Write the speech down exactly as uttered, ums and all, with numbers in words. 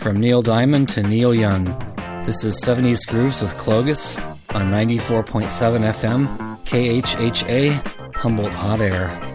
From Neil Diamond to Neil Young, this is seventies Grooves with Clovis on ninety-four point seven F M, K H H A, Humboldt Hot Air.